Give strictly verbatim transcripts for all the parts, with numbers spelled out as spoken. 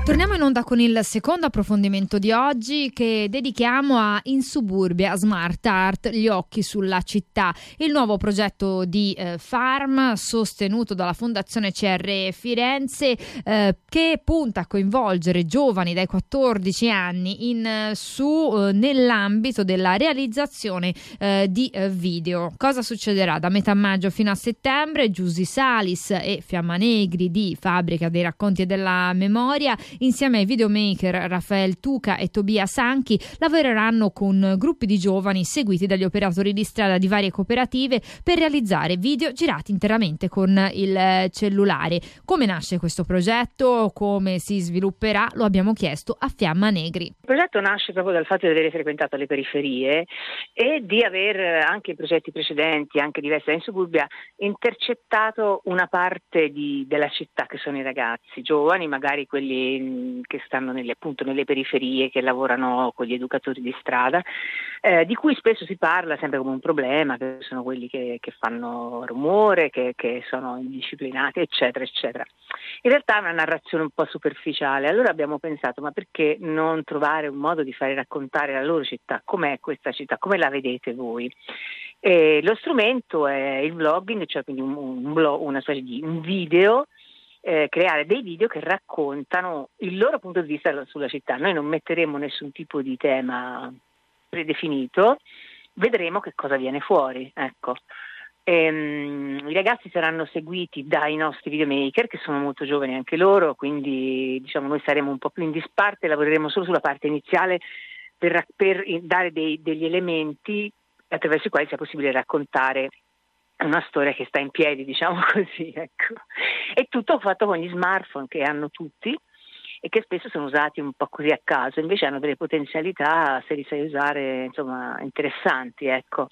Torniamo in onda con il secondo approfondimento di oggi, che dedichiamo a Insuburbia Smart Art, gli occhi sulla città, il nuovo progetto di eh, Farm sostenuto dalla Fondazione C R Firenze, eh, che punta a coinvolgere giovani dai quattordici anni in su eh, nell'ambito della realizzazione eh, di eh, video. Cosa succederà? Da metà maggio fino a settembre Giusy Salis e Fiamma Negri di Fabbrica dei Racconti e della Memoria, insieme ai videomaker Rafael Tuca e Tobia Sanchi, lavoreranno con gruppi di giovani seguiti dagli operatori di strada di varie cooperative per realizzare video girati interamente con il cellulare. Come nasce questo progetto? Come si svilupperà? Lo abbiamo chiesto a Fiamma Negri. Il progetto nasce proprio dal fatto di aver frequentato le periferie e di aver, anche in progetti precedenti, anche diversi da Insuburbia, intercettato una parte di, della città, che sono i ragazzi giovani, magari quelli che stanno nelle, appunto nelle periferie, che lavorano con gli educatori di strada, eh, di cui spesso si parla sempre come un problema, che sono quelli che, che fanno rumore, che, che sono indisciplinati, eccetera, eccetera. In realtà è una narrazione un po' superficiale. Allora abbiamo pensato, ma perché non trovare un modo di fare raccontare la loro città? Com'è questa città? Come la vedete voi? E lo strumento è il vlogging, cioè quindi un, un blog, una specie di un video, Eh, creare dei video che raccontano il loro punto di vista sulla città. Noi non metteremo nessun tipo di tema predefinito, vedremo che cosa viene fuori, ecco. Ehm, i ragazzi saranno seguiti dai nostri videomaker, che sono molto giovani anche loro, quindi diciamo noi saremo un po' più in disparte, lavoreremo solo sulla parte iniziale per, per dare dei, degli elementi attraverso i quali sia possibile raccontare una storia che sta in piedi, diciamo così, ecco. È tutto fatto con gli smartphone che hanno tutti e che spesso sono usati un po' così a caso, invece hanno delle potenzialità, se li sai usare, insomma, interessanti, ecco.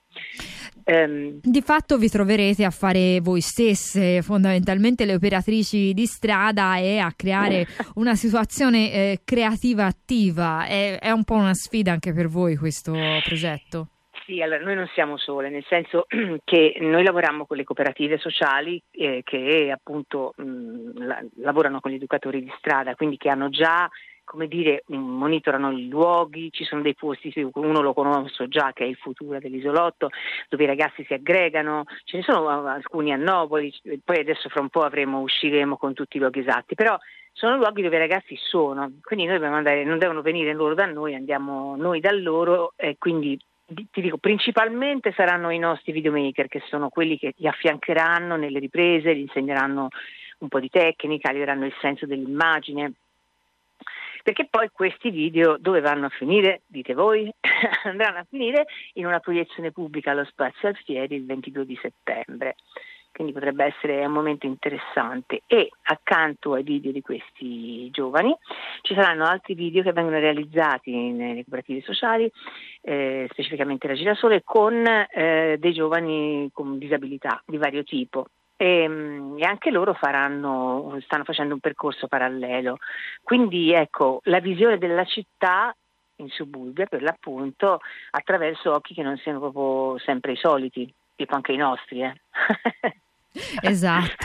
Um, Di fatto vi troverete a fare voi stesse, fondamentalmente le operatrici di strada, e a creare una situazione eh, creativa attiva. È, è un po' una sfida anche per voi questo progetto? Sì, allora noi non siamo sole, nel senso che noi lavoriamo con le cooperative sociali eh, che appunto mh, la, lavorano con gli educatori di strada, quindi che hanno già, come dire, monitorano i luoghi, ci sono dei posti, uno lo conosco già, che è il Futura dell'Isolotto, dove i ragazzi si aggregano, ce ne sono alcuni a Nopoli, poi adesso fra un po' avremo, usciremo con tutti i luoghi esatti, però sono luoghi dove i ragazzi sono, quindi noi dobbiamo andare, non devono venire loro da noi, andiamo noi da loro, e quindi ti dico, principalmente saranno i nostri videomaker, che sono quelli che ti affiancheranno nelle riprese, gli insegneranno un po' di tecnica, gli daranno il senso dell'immagine, perché poi questi video dove vanno a finire, dite voi? Andranno a finire in una proiezione pubblica allo Spazio Alfieri il ventidue di settembre, quindi potrebbe essere un momento interessante. E accanto ai video di questi giovani ci saranno altri video che vengono realizzati nelle cooperative sociali, eh, specificamente la Girasole, con eh, dei giovani con disabilità di vario tipo. E, e anche loro faranno, stanno facendo un percorso parallelo. Quindi ecco, la visione della città in Suburbia, per l'appunto, attraverso occhi che non siano proprio sempre i soliti, tipo anche i nostri, eh. Esatto.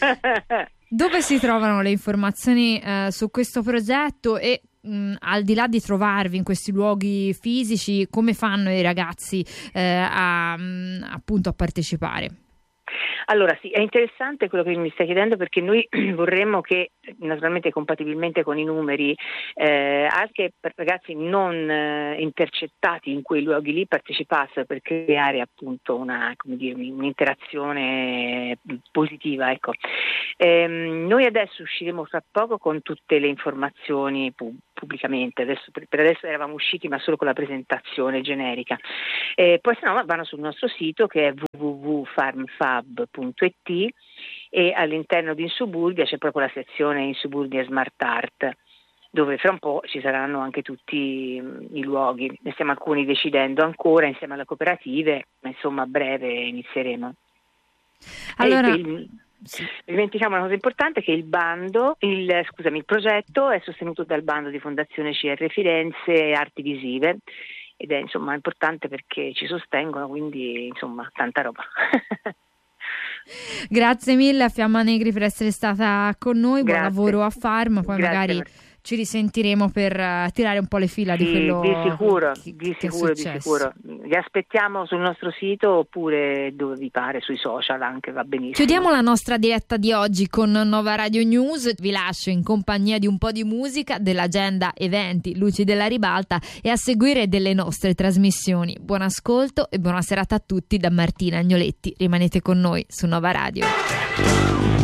Dove si trovano le informazioni eh, su questo progetto e mh, al di là di trovarvi in questi luoghi fisici, come fanno i ragazzi eh, a, mh, appunto a partecipare? Allora sì, è interessante quello che mi stai chiedendo, perché noi vorremmo che, naturalmente compatibilmente con i numeri, eh, anche per ragazzi non eh, intercettati in quei luoghi lì partecipassero, per creare appunto una, come dire, un'interazione positiva, ecco. Ehm, noi adesso usciremo fra poco con tutte le informazioni pub- pubblicamente, adesso, per, per adesso eravamo usciti ma solo con la presentazione generica, eh, poi se no vanno sul nostro sito, che è w w w punto farmfab punto i t, e all'interno di Insuburbia c'è proprio la sezione Insuburbia Smart Art, dove fra un po' ci saranno anche tutti i luoghi, ne stiamo alcuni decidendo ancora insieme alle cooperative, ma insomma a breve inizieremo. Allora, il, sì. Dimentichiamo una cosa importante, che il bando, il, scusami, il progetto è sostenuto dal bando di Fondazione C R Firenze Arti Visive, ed è insomma importante perché ci sostengono, quindi insomma tanta roba. Grazie mille a Fiamma Negri per essere stata con noi, buon Grazie. lavoro a Farm, poi Grazie. magari ci risentiremo per uh, tirare un po' le fila sì, di quello di sicuro, che, di che sicuro, è di successo. sicuro. Vi aspettiamo sul nostro sito oppure dove vi pare, sui social anche, va benissimo. Chiudiamo la nostra diretta di oggi con Nova Radio News, vi lascio in compagnia di un po' di musica, dell'agenda eventi Luci della Ribalta e a seguire delle nostre trasmissioni. Buon ascolto e buona serata a tutti da Martina Agnoletti, rimanete con noi su Nova Radio.